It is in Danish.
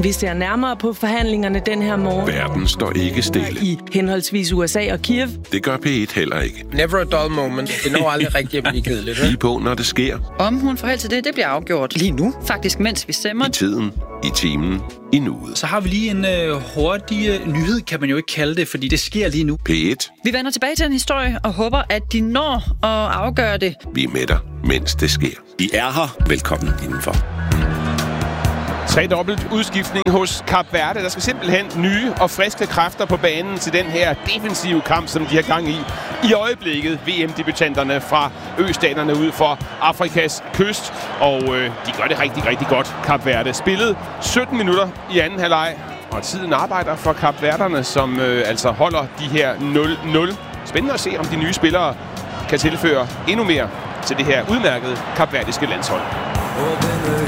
Vi ser nærmere på forhandlingerne den her morgen. Verden står ikke stille. I henholdsvis USA og Kiev. Det gør P1 heller ikke. Never a dull moment. Det når aldrig rigtig at blive kedeligt. Lige på, når det sker. Om hun får held til det bliver afgjort lige nu. Faktisk, mens vi stemmer. I tiden, i timen, i nuet. Så har vi lige en hurtig nyhed, kan man jo ikke kalde det, fordi det sker lige nu. P1. Vi vender tilbage til en historie og håber, at de når at afgøre det. Vi er med dig, mens det sker. Vi er her. Velkommen indenfor. Tredobbelt udskiftning hos Kap Verde. Der skal simpelthen nye og friske kræfter på banen til den her defensive kamp, som de har gang i øjeblikket. VM-debutanterne fra østaterne ud for Afrikas kyst. Og de gør det rigtig, rigtig godt, Kap Verde. Spillet 17 minutter i anden halvleg. Og tiden arbejder for Kap Verderne, som altså holder de her 0-0. Spændende at se, om de nye spillere kan tilføre endnu mere til det her udmærkede kapverdiske landshold.